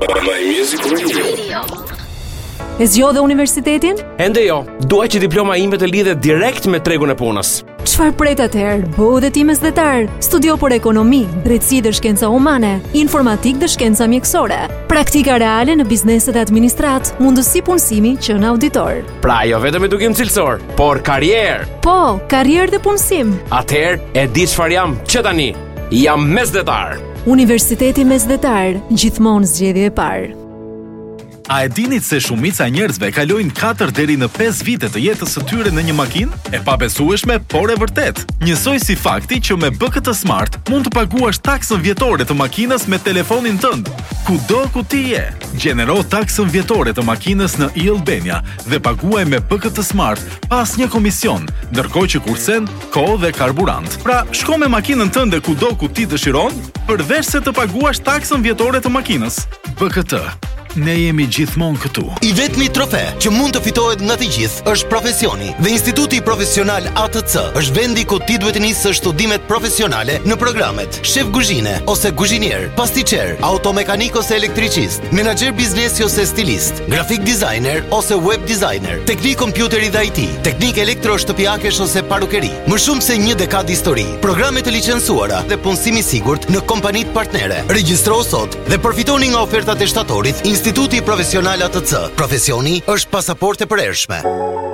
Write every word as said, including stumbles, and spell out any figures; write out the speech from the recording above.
My Music Radio. E zgjodhe universitetin? Ende jo, dua që diploma ime të lidhet direkt me tregun e punës. Çfarë pret atëherë? Bëu dhe ti mesdhetar. Studio për ekonomi, drejtësi dhe shkenca humane, informatik dhe shkenca mjekësore, praktika reale në bizneset e administrat, mundësi punësimi që në auditor. Pra jo vetëm edukim cilësor, por karrierë. Po, karrierë dhe punësim. Atëherë e di çfarë jam që tani. Jam mesdhetar. Universiteti Mesdhetar, gjithmonë zgjedhje e parë. A e dinit se shumica e njerëzve kalojnë katër deri në pesë vite të jetës së tyre në një makinë? E pabesueshme, por e vërtet. Njësoj si fakti që me B K T Smart mund të paguash taksën vjetore të makinës me telefonin tënd. Kudo ku ti je, gjenero taksën vjetore të makinës në e-Albania dhe paguaj me B K T Smart pas një komision, ndërkohë që kursen kohë dhe karburant. Pra, shko me makinën tënde kudo ku ti dëshiron, përveç se të paguash taksën vjetore të makinës. B K T. Ne jemi gjithmonë këtu. I vetmi trofe që mund të fitohet nga të gjithë është profesioni dhe Instituti Profesional A T C është vendi ku ti duhet të nisësh studimet profesionale në programet shef kuzhine ose kuzhinier, pastiçer, automekanik ose elektricist, menaxher biznesi ose stilist, grafik designer ose web designer, teknik kompjuteri dhe I T, teknik elektro-shtëpiakesh ose parukeri. Më shumë se një dekadë histori, programe të licencuara dhe punësim i sigurt në kompanitë partnere. Regjistro sot dhe përfitoni nga ofertat e shtatorit. Instituti Profesional A T C. Profesioni është pasaportë e përhershme.